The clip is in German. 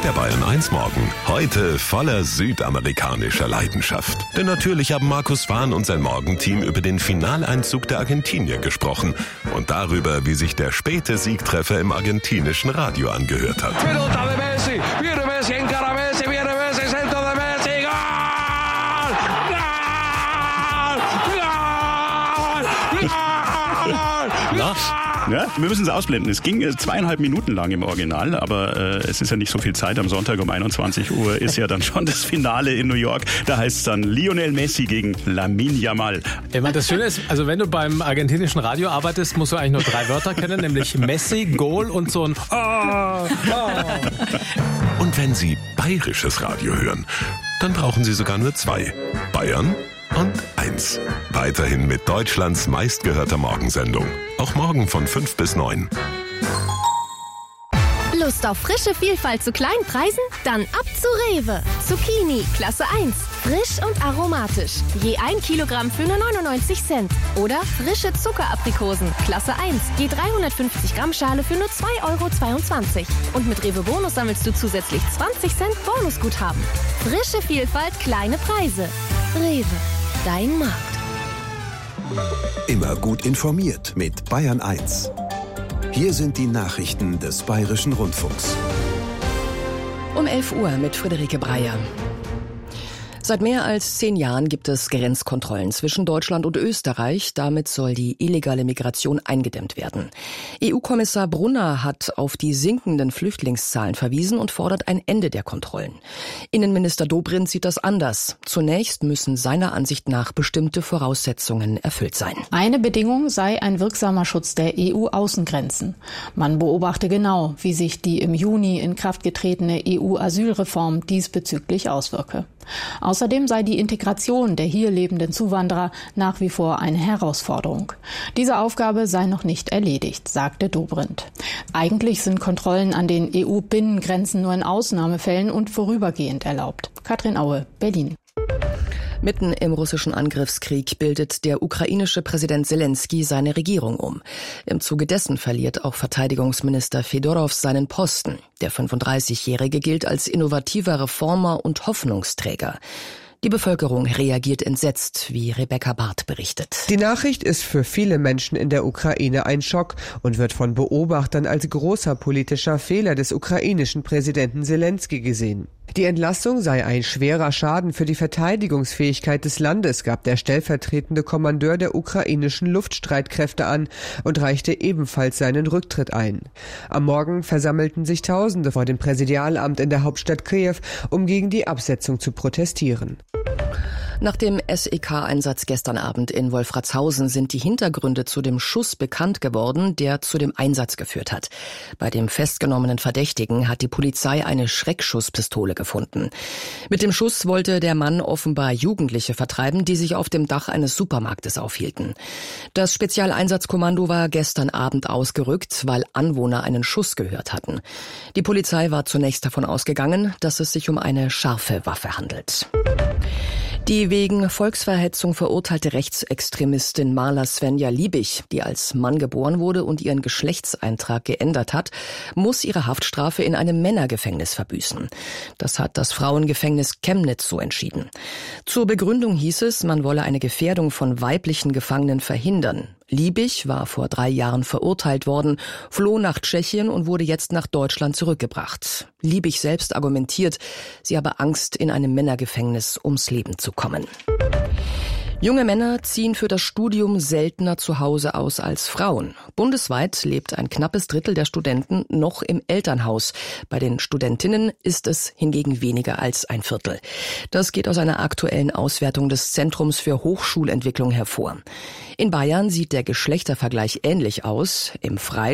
Der Bayern 1 Morgen. Heute voller südamerikanischer Leidenschaft. Denn natürlich haben Markus Wahn und sein Morgenteam über den Finaleinzug der Argentinier gesprochen. Und darüber, wie sich der späte Siegtreffer im argentinischen Radio angehört hat. Pelota de Messi, viene Messi, encara Messi, viene Messi, centro de Messi, gol! Gol! Gol! Na? Ja, wir müssen es ausblenden. Es ging 2,5 Minuten lang im Original, aber es ist ja nicht so viel Zeit. Am Sonntag um 21 Uhr ist ja dann schon das Finale in New York. Da heißt es dann Lionel Messi gegen Lamine Yamal. Ich meine, das Schöne ist, also wenn du beim argentinischen Radio arbeitest, musst du eigentlich nur 3 Wörter kennen, nämlich Messi, Goal und so ein Und wenn Sie bayerisches Radio hören, dann brauchen Sie sogar nur 2. Bayern und 1. Weiterhin mit Deutschlands meistgehörter Morgensendung. Auch morgen von 5 bis 9. Lust auf frische Vielfalt zu kleinen Preisen? Dann ab zu Rewe. Zucchini, Klasse 1. Frisch und aromatisch. Je 1 Kilogramm für nur 99 Cent. Oder frische Zuckeraprikosen, Klasse 1. Je 350 Gramm Schale für nur 2,22 €. Und mit Rewe Bonus sammelst du zusätzlich 20 Cent Bonusguthaben. Frische Vielfalt, kleine Preise. Rewe, dein Markt. Immer gut informiert mit Bayern 1. Hier sind die Nachrichten des Bayerischen Rundfunks. Um 11 Uhr mit Friederike Breyer. Seit mehr als 10 Jahren gibt es Grenzkontrollen zwischen Deutschland und Österreich. Damit soll die illegale Migration eingedämmt werden. EU-Kommissar Brunner hat auf die sinkenden Flüchtlingszahlen verwiesen und fordert ein Ende der Kontrollen. Innenminister Dobrindt sieht das anders. Zunächst müssen seiner Ansicht nach bestimmte Voraussetzungen erfüllt sein. Eine Bedingung sei ein wirksamer Schutz der EU-Außengrenzen. Man beobachte genau, wie sich die im Juni in Kraft getretene EU-Asylreform diesbezüglich auswirke. Außerdem sei die Integration der hier lebenden Zuwanderer nach wie vor eine Herausforderung. Diese Aufgabe sei noch nicht erledigt, sagte Dobrindt. Eigentlich sind Kontrollen an den EU-Binnengrenzen nur in Ausnahmefällen und vorübergehend erlaubt. Katrin Aue, Berlin. Mitten im russischen Angriffskrieg bildet der ukrainische Präsident Selenskyj seine Regierung um. Im Zuge dessen verliert auch Verteidigungsminister Fedorow seinen Posten. Der 35-Jährige gilt als innovativer Reformer und Hoffnungsträger. Die Bevölkerung reagiert entsetzt, wie Rebecca Barth berichtet. Die Nachricht ist für viele Menschen in der Ukraine ein Schock und wird von Beobachtern als großer politischer Fehler des ukrainischen Präsidenten Selenskyj gesehen. Die Entlassung sei ein schwerer Schaden für die Verteidigungsfähigkeit des Landes, gab der stellvertretende Kommandeur der ukrainischen Luftstreitkräfte an und reichte ebenfalls seinen Rücktritt ein. Am Morgen versammelten sich Tausende vor dem Präsidialamt in der Hauptstadt Kiew, um gegen die Absetzung zu protestieren. Nach dem SEK-Einsatz gestern Abend in Wolfratshausen sind die Hintergründe zu dem Schuss bekannt geworden, der zu dem Einsatz geführt hat. Bei dem festgenommenen Verdächtigen hat die Polizei eine Schreckschusspistole gefunden. Mit dem Schuss wollte der Mann offenbar Jugendliche vertreiben, die sich auf dem Dach eines Supermarktes aufhielten. Das Spezialeinsatzkommando war gestern Abend ausgerückt, weil Anwohner einen Schuss gehört hatten. Die Polizei war zunächst davon ausgegangen, dass es sich um eine scharfe Waffe handelt. Die wegen Volksverhetzung verurteilte Rechtsextremistin Marla Svenja Liebig, die als Mann geboren wurde und ihren Geschlechtseintrag geändert hat, muss ihre Haftstrafe in einem Männergefängnis verbüßen. Das hat das Frauengefängnis Chemnitz so entschieden. Zur Begründung hieß es, man wolle eine Gefährdung von weiblichen Gefangenen verhindern. Liebig war vor 3 Jahren verurteilt worden, floh nach Tschechien und wurde jetzt nach Deutschland zurückgebracht. Liebig selbst argumentiert, sie habe Angst, in einem Männergefängnis ums Leben zu kommen. Junge Männer ziehen für das Studium seltener zu Hause aus als Frauen. Bundesweit lebt ein knappes Drittel der Studenten noch im Elternhaus. Bei den Studentinnen ist es hingegen weniger als ein Viertel. Das geht aus einer aktuellen Auswertung des Zentrums für Hochschulentwicklung hervor. In Bayern sieht der Geschlechtervergleich ähnlich aus. Im